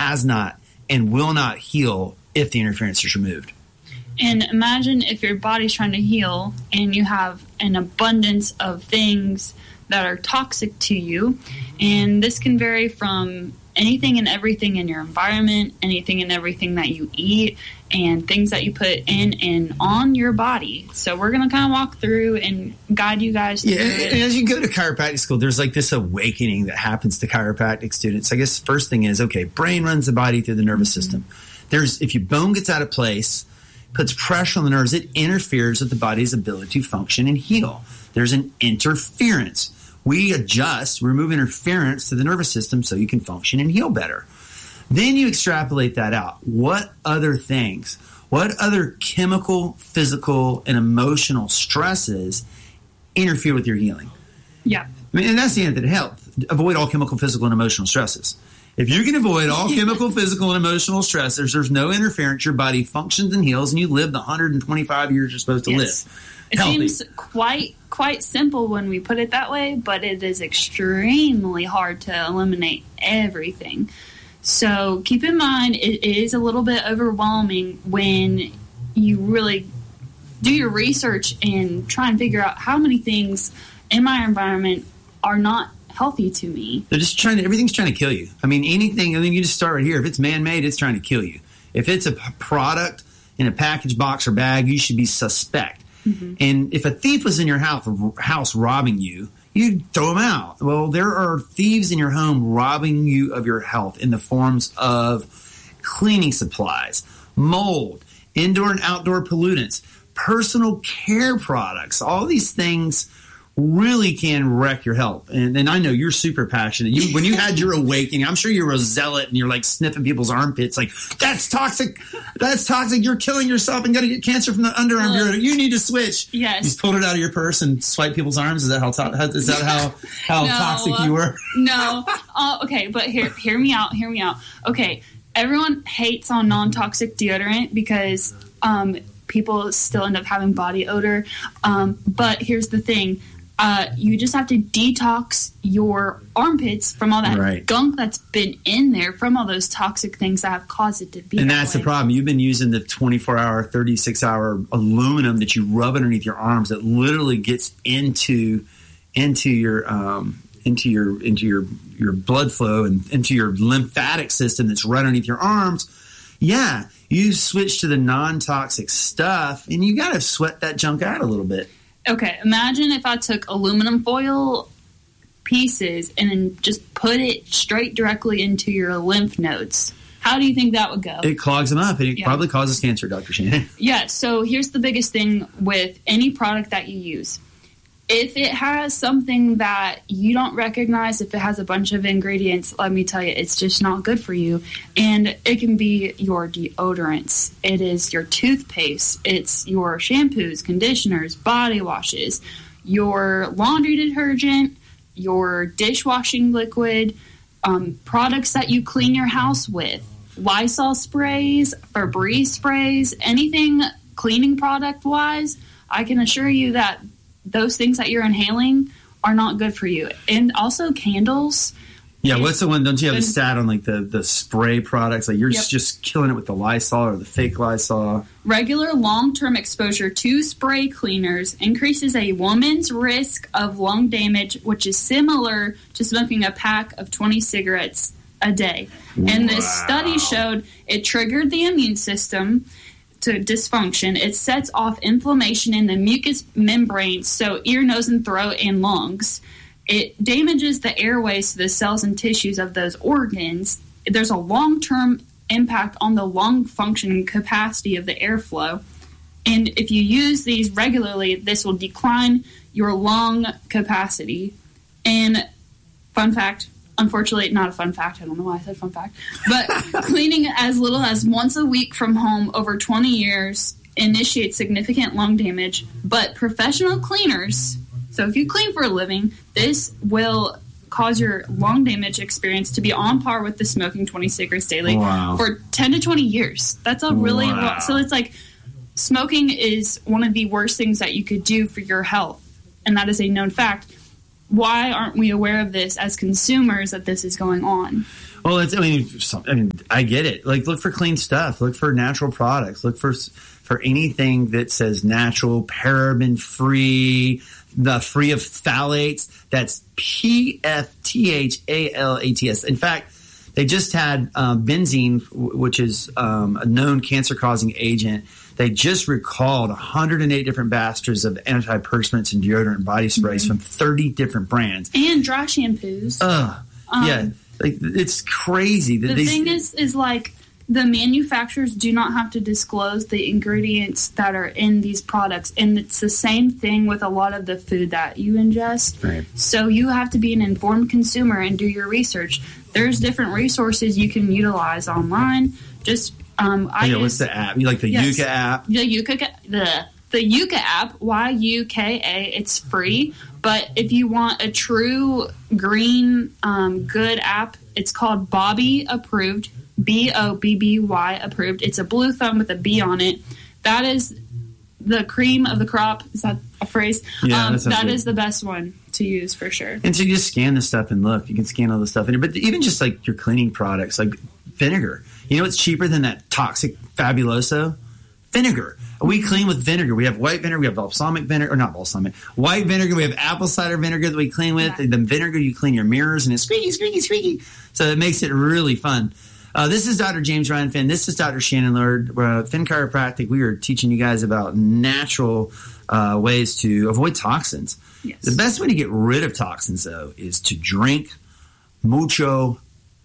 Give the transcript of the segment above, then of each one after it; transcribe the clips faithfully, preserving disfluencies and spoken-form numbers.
has not and will not heal if the interference is removed. And imagine if your body's trying to heal and you have an abundance of things that are toxic to you. And this can vary from anything and everything in your environment, anything and everything that you eat, and things that you put in and on your body. So we're going to kind of walk through and guide you guys through yeah, it. And as you go to chiropractic school, there's like this awakening that happens to chiropractic students. I guess the first thing is, okay, brain runs the body through the nervous mm-hmm. system. There's, if your bone gets out of place, puts pressure on the nerves, it interferes with the body's ability to function and heal. There's an interference. We adjust, remove interference to the nervous system so you can function and heal better. Then you extrapolate that out. What other things, what other chemical, physical, and emotional stresses interfere with your healing? Yeah. I mean, and that's the end of health. Avoid all chemical, physical, and emotional stresses. If you can avoid all chemical, physical, and emotional stressors, there's no interference. Your body functions and heals, and you live the one hundred twenty-five years you're supposed to yes. live. It healthy. Seems quite quite simple when we put it that way, but it is extremely hard to eliminate everything. So keep in mind, it is a little bit overwhelming when you really do your research and try and figure out how many things in my environment are not healthy to me. They're just trying to, everything's trying to kill you. I mean, anything, I mean, you just start right here. If it's man-made, it's trying to kill you. If it's a p- product in a package, box, or bag, you should be suspect. Mm-hmm. And if a thief was in your house, house robbing you, you'd throw them out. Well, there are thieves in your home robbing you of your health in the forms of cleaning supplies, mold, indoor and outdoor pollutants, personal care products. All these things really can wreck your health. And, and I know you're super passionate. You, when you had your awakening, I'm sure you were a zealot and you're like sniffing people's armpits like, that's toxic. That's toxic. You're killing yourself and going to get cancer from the underarm. Uh, you need to switch. Yes. You just pulled it out of your purse and swiped people's arms. Is that how, to- is that how, how no, toxic you were? No. Uh, okay. But hear, hear me out. Hear me out. Okay. Everyone hates on non-toxic deodorant because, um, people still end up having body odor. Um, but here's the thing. Uh, you just have to detox your armpits from all that right. gunk that's been in there, from all those toxic things that have caused it to be. And that that's way. the problem. You've been using the twenty-four hour, thirty-six hour aluminum that you rub underneath your arms that literally gets into into your um, into your into your your blood flow and into your lymphatic system that's right underneath your arms. Yeah, you switch to the non-toxic stuff, and you got to sweat that junk out a little bit. Okay, imagine if I took aluminum foil pieces and then just put it straight directly into your lymph nodes. How do you think that would go? It clogs them up, and it yeah. probably causes cancer, Doctor Shannon. Yeah, so here's the biggest thing with any product that you use. If it has something that you don't recognize, if it has a bunch of ingredients, let me tell you, it's just not good for you. And it can be your deodorants. It is your toothpaste. It's your shampoos, conditioners, body washes, your laundry detergent, your dishwashing liquid, um, products that you clean your house with, Lysol sprays, Febreze sprays, anything cleaning product-wise. I can assure you that those things that you're inhaling are not good for you. And also candles. Yeah, what's the one? Don't you have a stat on like the, the spray products? Like you're yep. just killing it with the Lysol or the fake Lysol. Regular long-term exposure to spray cleaners increases a woman's risk of lung damage, which is similar to smoking a pack of twenty cigarettes a day. And wow. this study showed it triggered the immune system to dysfunction. It sets off inflammation in the mucous membranes, so ear, nose, and throat and lungs. It damages the airways to the cells and tissues of those organs. There's a long-term impact on the lung function capacity of the airflow. And if you use these regularly, this will decline your lung capacity. And fun fact, unfortunately, not a fun fact. I don't know why I said fun fact. But cleaning as little as once a week from home over twenty years initiates significant lung damage. But professional cleaners, so if you clean for a living, this will cause your lung damage experience to be on par with the smoking twenty cigarettes daily wow. for ten to twenty years. That's a really wow. long, so it's like smoking is one of the worst things that you could do for your health, and that is a known fact. Why aren't we aware of this as consumers, that this is going on? Well, it's, I mean, some, I mean, I get it. Like, look for clean stuff. Look for natural products. Look for for anything that says natural, paraben free, the free of phthalates. That's P F T H A L A T S. In fact, they just had uh, benzene, which is um, a known cancer-causing agent. They just recalled one hundred eight different batches of antiperspirants and deodorant and body sprays mm-hmm. from thirty different brands. And dry shampoos. Ugh. Um, yeah. Like, it's crazy. That the these, thing is, is like the manufacturers do not have to disclose the ingredients that are in these products. And it's the same thing with a lot of the food that you ingest. Right. So you have to be an informed consumer and do your research. There's different resources you can utilize online. Just um, I yeah, use, what's the app? You like the yes, Yuka app? The Yuka the the Yuka app, Y U K A. It's free, but if you want a true green um, good app, it's called Bobby Approved. B O B B Y approved. It's a blue thumb with a B on it. That is the cream of the crop. Is that a phrase? Yeah, um, that, that good. is the best one to use for sure. And so you just scan the stuff and look. You can scan all the stuff in it. But even just like your cleaning products, like vinegar. You know what's cheaper than that toxic Fabuloso? Vinegar. We clean with vinegar. We have white vinegar. We have balsamic vinegar. Or not balsamic. White vinegar. We have apple cider vinegar that we clean with. Yeah. The vinegar, you clean your mirrors, and it's squeaky, squeaky, squeaky. So it makes it really fun. Uh, this is Doctor James Ryan Finn. This is Doctor Shannon Lord. Uh, Finn Chiropractic. We are teaching you guys about natural uh, ways to avoid toxins. Yes. The best way to get rid of toxins, though, is to drink mucho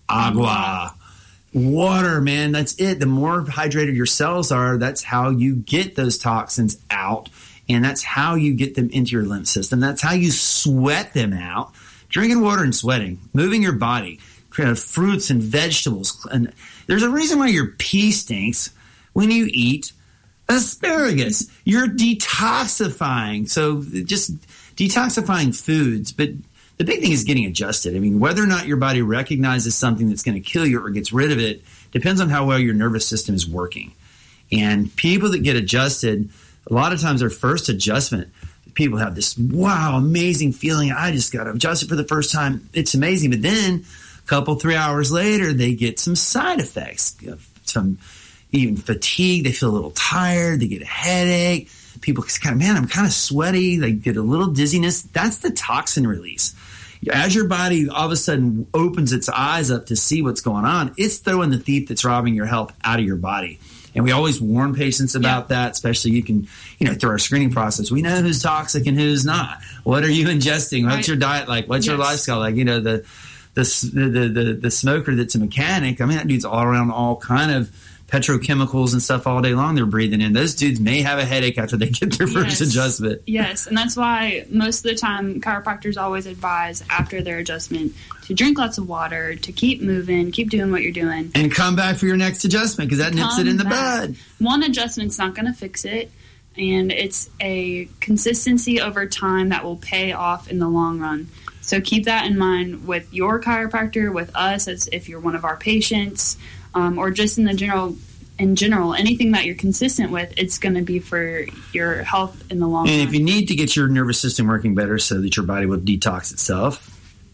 agua. Water, man. That's it. The more hydrated your cells are, that's how you get those toxins out, and that's how you get them into your lymph system. That's how you sweat them out. Drinking water and sweating, moving your body. Kind of fruits and vegetables. And there's a reason why your pee stinks when you eat asparagus. You're detoxifying. So just detoxifying foods. But the big thing is getting adjusted. I mean, whether or not your body recognizes something that's going to kill you or gets rid of it depends on how well your nervous system is working. And people that get adjusted, a lot of times their first adjustment, people have this, wow, amazing feeling. I just got adjusted for the first time. It's amazing. But then couple, three hours later, they get some side effects, some even fatigue. They feel a little tired. They get a headache. People kind of, man, I'm kind of sweaty. They get a little dizziness. That's the toxin release. As your body all of a sudden opens its eyes up to see what's going on, it's throwing the thief that's robbing your health out of your body. And we always warn patients about yeah. that, especially you can, you know, through our screening process, we know who's toxic and who's not. What are you ingesting? What's right. your diet like? What's yes. your lifestyle like? You know, the The, the the the smoker that's a mechanic, I mean, that dude's all around all kind of petrochemicals and stuff all day long they're breathing in. Those dudes may have a headache after they get their first yes. adjustment. Yes, and that's why most of the time chiropractors always advise after their adjustment to drink lots of water, to keep moving, keep doing what you're doing. And come back for your next adjustment because that nips come it in the back. bud. One adjustment's not going to fix it, and it's a consistency over time that will pay off in the long run. So keep that in mind with your chiropractor, with us, as if you're one of our patients, um, or just in the general, in general, anything that you're consistent with, it's going to be for your health in the long and run. And if you need to get your nervous system working better so that your body will detox itself,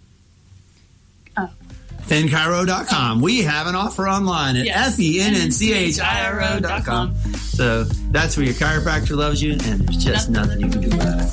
oh. Finn Chiro dot com. We have an offer online at yes. F E N N C H I R O dot com. So that's where your chiropractor loves you, and there's just nothing you can do about it.